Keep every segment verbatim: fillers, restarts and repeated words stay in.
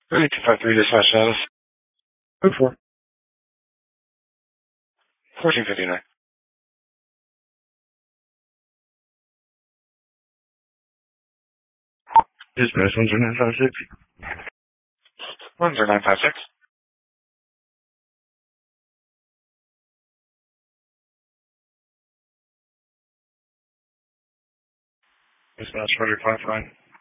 three two five three dispatch status. Code four. fourteen fifty-nine. Dispatch one zero nine five six. one zero nine five six. Dispatch Frederick five five.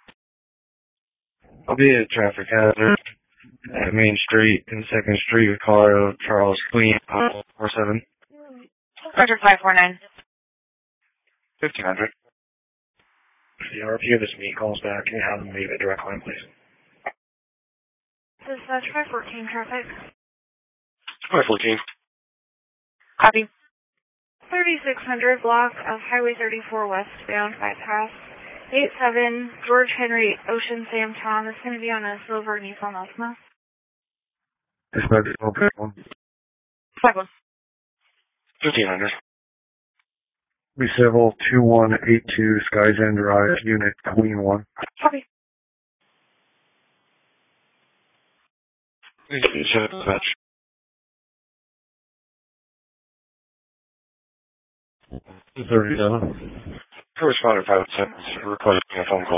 I'll be at traffic hazard at Main Street and second Street with Colorado, Charles Queen, four seven. Roger five four nine. fifteen hundred. Yeah, if you hear this meet calls back, can you have them leave a direct line, please? Dispatch five fourteen traffic. five fourteen. Copy. thirty-six hundred block of Highway thirty-four westbound bypass. eight seven George Henry Ocean Sam Tom is going to be on a silver Nissan Altima. Dispatch one. five one. fifteen hundred. Be civil two one eight two Skies End Drive, Unit Queen one. Copy. Dispatch. thirty-seven. First responder five seven requesting a phone call.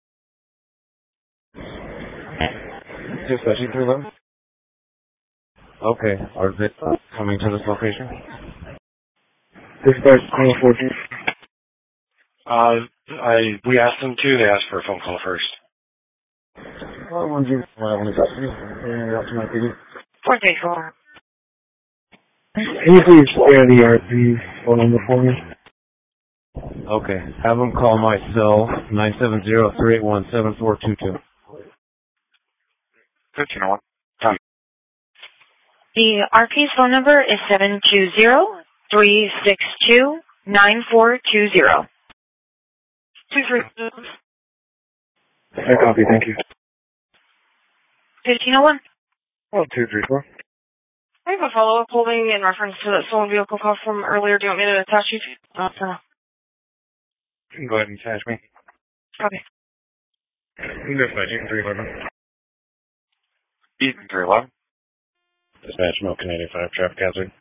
Dispatching three eleven. Okay, are they coming to this location? Dispatch twenty fourteen. Uh, I, we asked them to, they asked for a phone call first. Well, one zero one is up to you. And up to my P D. four three four. Can you please share the R P phone number for me? Okay, have them call my cell, nine seven zero, three eight one, seven four two two. fifteen oh one. Time. The R P's phone number is seven two zero, three six two, nine four two zero. two three. I copy, thank you. fifteen oh one. Oh, two three four. I have a follow-up holding in reference to that stolen vehicle call from earlier. Do you want me to attach you to? Uh, for now. You can go ahead and attach me. Copy. Dispatching three eleven. Ethan three eleven. Dispatch Milton eighty-five, traffic hazard.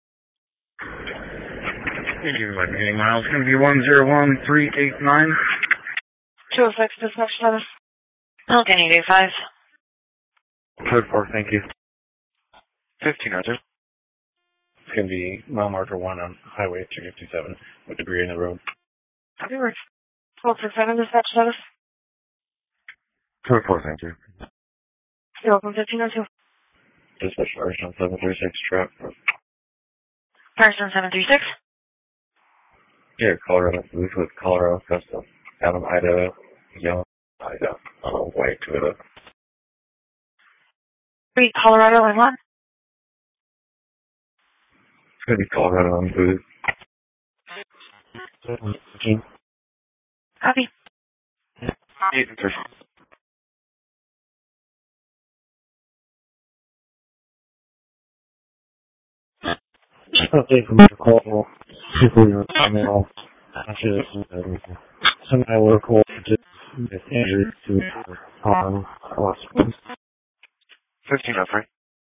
Thank you, like meeting miles. Going to be one zero one three eight nine. two oh six dispatch status. Okay, eighty-five. Code four, thank you. fifteen hundred. It's going to be mile marker one on Highway two fifty-seven with debris in the road. Copy, works. twelve six seven dispatch status. Code four, thank you. You're welcome, fifteen oh two. Dispatch Firestone seven three six, trap. Firestone seven three six. Yeah, Colorado, Booth with Colorado, Custom. Adam, Idaho, Young, Idaho, uh, White, Toyota. Three Colorado and what? It's going to be Colorado on Booth. Copy. Ethan three. Update from the call. People are coming off. Somebody will call to injury to harm. fifteen oh three.